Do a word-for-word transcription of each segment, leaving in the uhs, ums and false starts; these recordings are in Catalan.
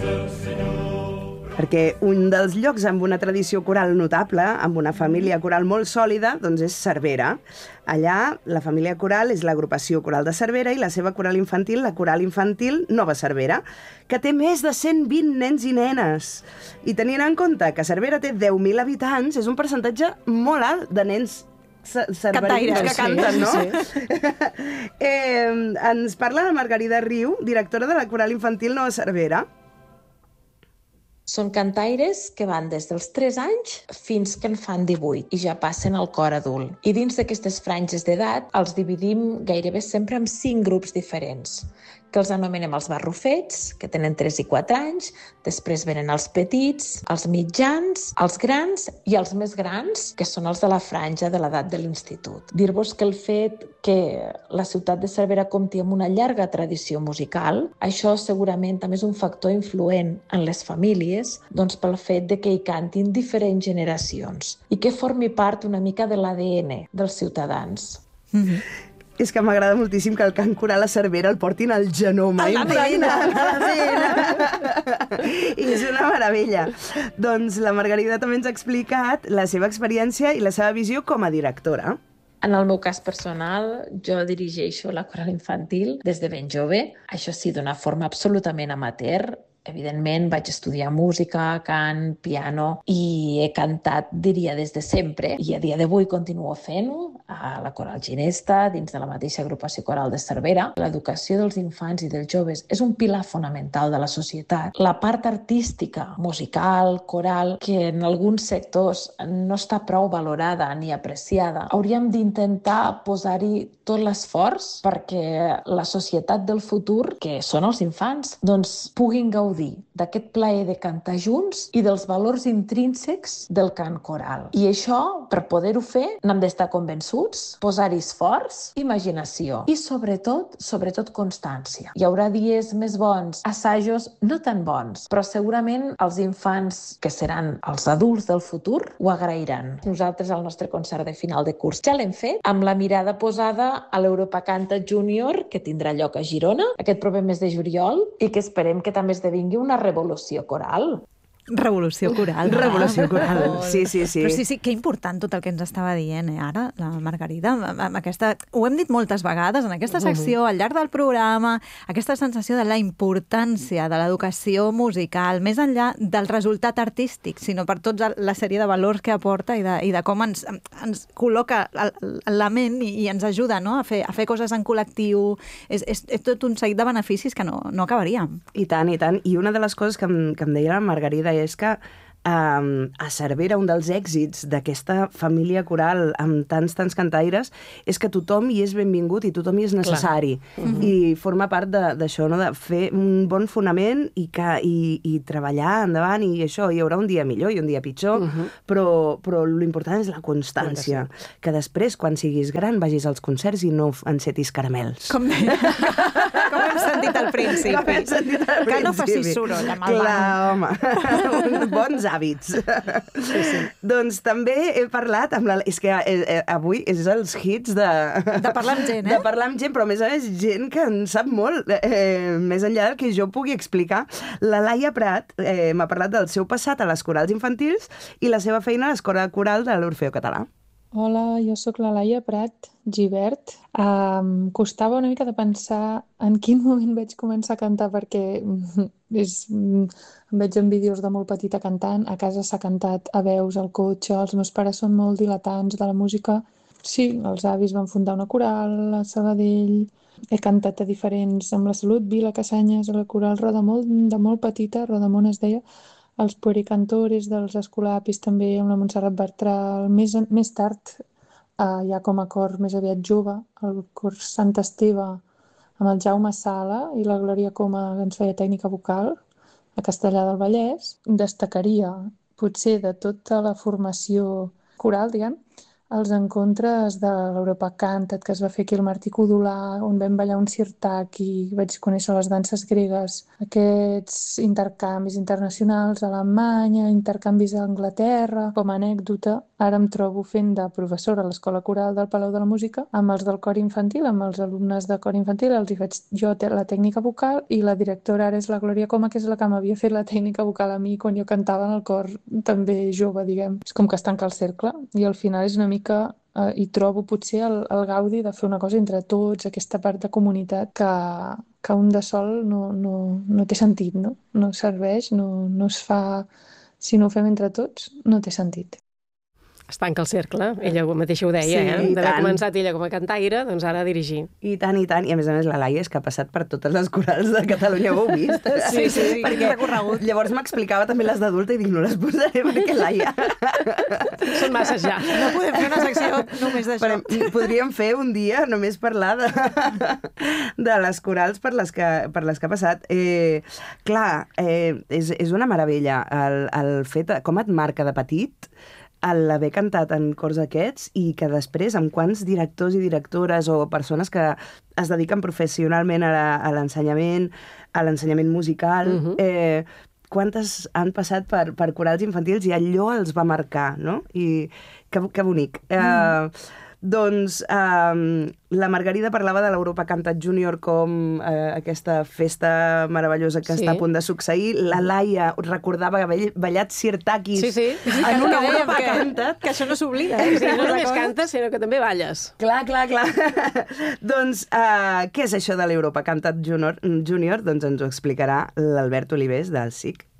Perquè un dels llocs amb una tradició coral notable, amb una família coral molt sòlida, doncs és Cervera. Allà, la família coral és l'agrupació coral de Cervera i la seva coral infantil, la coral infantil Nova Cervera, que té més de cent vint nens i nenes. I tenint en compte que Cervera té deu mil habitants, és un percentatge molt alt de nens cerverins que canten, no? Sí. eh, ens parla la Margarida Riu, directora de la coral infantil Nova Cervera. Són cantaires que van des dels tres anys fins que en fan divuit i ja passen al cor adult. I dins d'aquestes franges d'edat els dividim gairebé sempre en cinc grups diferents, que els anomenem els barrufets, que tenen tres i quatre anys, després venen els petits, els mitjans, els grans i els més grans, que són els de la franja de l'edat de l'institut. Dir-vos que el fet que la ciutat de Cervera compti amb una llarga tradició musical, això segurament també és un factor influent en les famílies, doncs pel fet de que hi cantin diferents generacions i que formi part una mica de l'A D N dels ciutadans. Mm-hmm. És que m'agrada moltíssim que el cant coral a Cervera el portin al genoma. A la vena! A la vena! I és una meravella. Doncs la Margarida també ens ha explicat la seva experiència i la seva visió com a directora. En el meu cas personal, jo dirigeixo la coral infantil des de ben jove, això sí, d'una forma absolutament amateur. Evidentment, vaig estudiar música, cant, piano i he cantat, diria, des de sempre. I a dia d'avui continuo fent-ho a la Coral Ginesta, dins de la mateixa agrupació coral de Cervera. L'educació dels infants i dels joves és un pilar fonamental de la societat. La part artística, musical, coral, que en alguns sectors no està prou valorada ni apreciada, hauríem d'intentar posar-hi tot l'esforç perquè la societat del futur, que són els infants, doncs puguin gaudir d'aquest plaer de cantar junts i dels valors intrínsecs del cant coral. I això, per poder-ho fer, n'hem d'estar convençuts, posar-hi esforç, imaginació i, sobretot, sobretot constància. Hi haurà dies més bons, assajos no tan bons, però segurament els infants, que seran els adults del futur, ho agrairan. Nosaltres, al nostre concert de final de curs, ja l'hem fet amb la mirada posada a l'Europa Canta Júnior, que tindrà lloc a Girona aquest proper mes de juliol i que esperem que també esdevingui una revolució coral. Revolució coral. Revolució coral, sí, sí, sí. Però sí, sí, que important tot el que ens estava dient, eh, ara, la Margarida. Amb aquesta, ho hem dit moltes vegades en aquesta secció, al llarg del programa, aquesta sensació de la importància de l'educació musical, més enllà del resultat artístic, sinó per tota la sèrie de valors que aporta i de, i de com ens, ens col·loca la ment i, i ens ajuda, no?, a fer, a fer coses en col·lectiu. És, és, és tot un seguit de beneficis que no, no acabaríem. I tant, i tant. I una de les coses que em, que em deia la Margarida és que um, a Cervera un dels èxits d'aquesta família coral amb tants, tants cantaires és que tothom hi és benvingut i tothom hi és necessari. Uh-huh. I forma part d'això, no?, de fer un bon fonament i, que, i, i treballar endavant i això, hi haurà un dia millor i un dia pitjor, uh-huh. però, però l'important és la constància. Que, sí. Que després, quan siguis gran, vagis als concerts i no encetis caramels. Com deia. Com hem sentit al principi. Com hem sentit al que principi. no facis soroll amb el Clar, banc. home. Bons hàbits. Sí, sí. Doncs també he parlat amb la... És que eh, eh, avui és els hits de... De parlar amb gent, eh? De parlar amb gent, però a més a més gent que en sap molt. Eh, més enllà del que jo pugui explicar. La Laia Prat eh, m'ha parlat del seu passat a les corals infantils i la seva feina a l'escola coral de l'Orfeó Català. Hola, jo sóc la Laia Prat Gibert. Um, costava una mica de pensar en quin moment vaig començar a cantar perquè és, em veig en vídeos de molt petita cantant, a casa s'ha cantat a veus, al cotxe, els meus pares són molt diletants de la música. Sí, els avis van fundar una coral a Sabadell, he cantat a diferents, amb la Salut, Vila, Cassanyes, a la coral Rodamont, de molt petita, Rodamont es deia, els puericantores dels escolapis també amb la Montserrat Bertral, més, més tard, eh, ja com a cor més aviat jove, el cor Sant Esteve amb el Jaume Sala i la Glòria Coma que ens feia tècnica vocal a Castellar del Vallès. Destacaria, potser de tota la formació coral, diguem, als encontres de l'Europa Cantat, que es va fer aquí al Martí Codolà, on vam ballar un sirtaki, vaig conèixer les danses gregues, aquests intercanvis internacionals a Alemanya, intercanvis a Anglaterra. Com a anècdota, ara em trobo fent de professora a l'Escola Coral del Palau de la Música, amb els del cor infantil, amb els alumnes de cor infantil, els hi faig jo la tècnica vocal i la directora ara és la Glòria Coma, que és la que m'havia fet la tècnica vocal a mi quan jo cantava en el cor també jove, diguem. És com que es tanca el cercle i al final és una mica eh, hi trobo potser el, el gaudi de fer una cosa entre tots, aquesta part de comunitat que, que un de sol no, no, no té sentit, no? No serveix, no, no es fa... Si no ho fem entre tots, no té sentit. Es tanca el cercle, ella mateixa ho deia, Sí, eh? i D'haver tant. començat ella com a cantaire, doncs ara a dirigir. I tant, i tant. I a més a més la Laia és que ha passat per totes les corals de Catalunya, ho heu vist? Sí, sí, sí, Perquè recorregut. llavors m'explicava també les d'adulta i dic, no les posaré perquè Laia... Són massa ja. No podem fer una secció només d'això. Però podríem fer un dia només parlar de, de les corals per les que, per les que ha passat. Eh, clar, eh, és, és una meravella el, el fet, com et marca de petit l'haver cantat en cors aquests i que després amb quants directors i directores o persones que es dediquen professionalment a la- a l'ensenyament, a l'ensenyament musical, Mhm. eh, quantes han passat per, per corals infantils i allò els va marcar, no? I que, que bonic. Mm. Eh, doncs eh, la Margarida parlava de l'Europa Cantat Júnior com eh, aquesta festa meravellosa que Sí. està a punt de succeir. La Laia recordava haver ballat sirtakis Sí, sí. en una Que dèiem Europa que- Cantat. Que això no s'oblida, eh? Sí, no només cantes, sinó que també balles. Clar, clar, clar. doncs, uh, què és això de l'Europa Cantat Junior? Junior? Doncs ens ho explicarà l'Albert Olivés del S I C.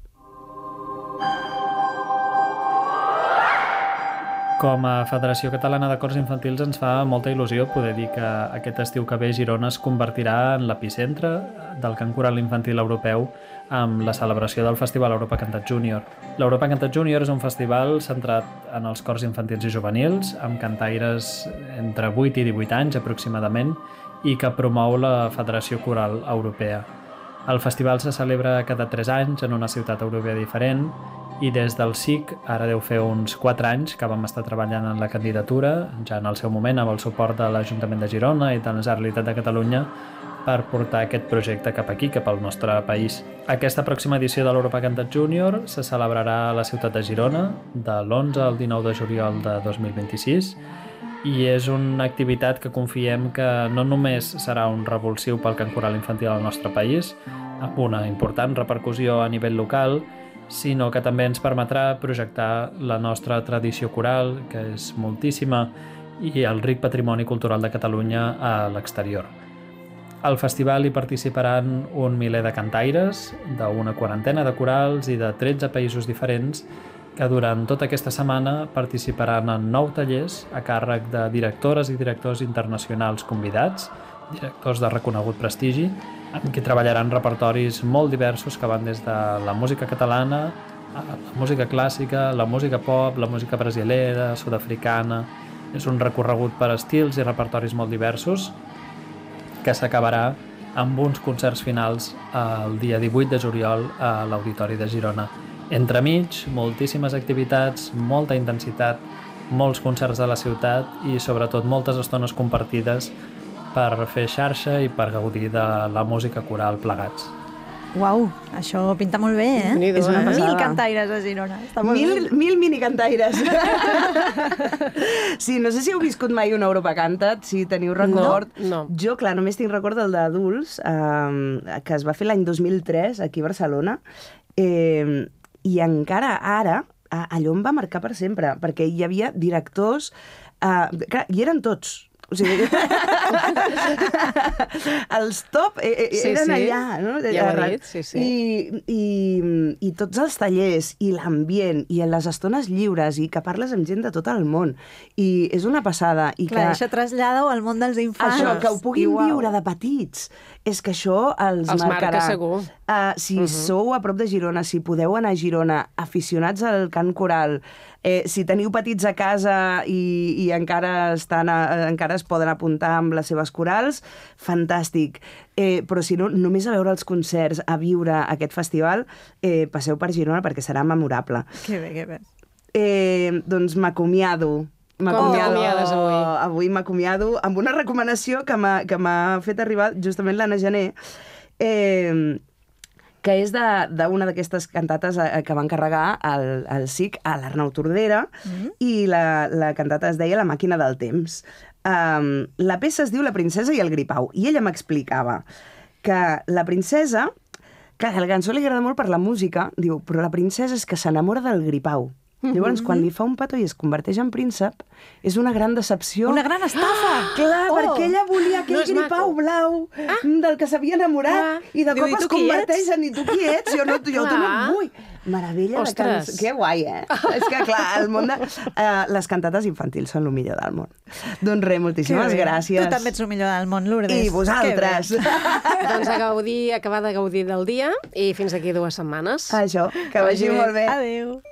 Com a Federació Catalana de Cors Infantils ens fa molta il·lusió poder dir que aquest estiu que ve Girona es convertirà en l'epicentre del cant coral infantil europeu amb la celebració del Festival Europa Cantat Júnior. L'Europa Cantat Júnior és un festival centrat en els cors infantils i juvenils, amb cantaires entre vuit i divuit anys aproximadament, i que promou la Federació Coral Europea. El festival se celebra cada tres anys en una ciutat europea diferent i des del S I C ara deu fer uns quatre anys que vam estar treballant en la candidatura, ja en el seu moment amb el suport de l'Ajuntament de Girona i de la Generalitat de Catalunya, per portar aquest projecte cap aquí, cap al nostre país. Aquesta pròxima edició de l'Europa Cantat Júnior se celebrarà a la ciutat de Girona de l'onze al dinou de juliol de dos mil vint-i-sis i és una activitat que confiem que no només serà un revulsiu pel cant coral infantil al nostre país, amb una important repercussió a nivell local, sinó que també ens permetrà projectar la nostra tradició coral, que és moltíssima, i el ric patrimoni cultural de Catalunya a l'exterior. Al festival hi participaran un miler de cantaires, d'una quarantena de corals i de tretze països diferents, que durant tota aquesta setmana participaran en nou tallers a càrrec de directores i directors internacionals convidats, directors de reconegut prestigi, amb qui treballaran repertoris molt diversos que van des de la música catalana, a la música clàssica, la música pop, la música brasilera, sud-africana. És un recorregut per estils i repertoris molt diversos que s'acabarà amb uns concerts finals el dia divuit de juliol a l'Auditori de Girona. Entremig, moltíssimes activitats, molta intensitat, molts concerts de la ciutat i sobretot moltes estones compartides per fer xarxa i per gaudir de la música coral plegats. Uau, això pinta molt bé, eh? Déu-n'hi-do, És una eh? passada. Mil cantaires a Girona. Està molt Mil, bé. mil minicantaires. Sí, no sé si heu viscut mai una Europa Cantat, si teniu record. No, no. Jo, clar, només tinc record del d'adults, eh, que es va fer l'any dos mil tres aquí a Barcelona, eh, i encara ara, a- allò em va marcar per sempre, perquè hi havia directors, eh, clar, i eren tots, o sigui, els top eh, eh, Sí, eren sí. allà, no? Ja ho ha dit, sí, sí. I, i, i tots els tallers, i l'ambient, i les estones lliures, i que parles amb gent de tot el món. I és una passada. I Clar, que... això trasllada-ho al món dels infants. Això, que ho puguin I uau. viure de petits, és que això els, Els marca marcarà. segur. Uh, si uh -huh. sou a prop de Girona, si podeu anar a Girona, aficionats al cant coral, eh, si teniu petits a casa i, i encara, estan a, encara es poden apuntar amb les seves corals, fantàstic. Eh, però si no, només a veure els concerts, a viure aquest festival, eh, passeu per Girona perquè serà memorable. Que bé, que bé. Eh, doncs m'acomiado. t'acomiades avui? Avui m'acomiado amb una recomanació que m'ha que m'ha fet arribar justament l'Anna Gené, eh, que és d'una d'aquestes cantates que van carregar al, al S I C a l'Arnau Tordera, mm-hmm. i la, la cantata es deia La màquina del temps. Um, la peça es diu La princesa i el gripau, i ella m'explicava que la princesa, clar, a la cançó li agrada molt per la música, diu, però la princesa és que s'enamora del gripau. Mm-hmm. Llavors, quan li fa un petó i es converteix en príncep, és una gran decepció. Una gran estafa! Ah, clar, oh, perquè ella volia aquell no gripau maco. Blau ah. del que s'havia enamorat, ah. i de Diu, cop es converteix en i tu qui ets? Jo, no, jo tu no et vull. Meravella de cançó. Que guai, eh? És que, clar, el món de... Uh, les cantates infantils són el millor del món. Doncs res, moltíssimes gràcies. Tu també ets el millor del món, Lourdes. I vosaltres. Doncs a gaudir, acabar de gaudir del dia, i fins aquí dues setmanes. Això, que vagi molt bé. Adéu.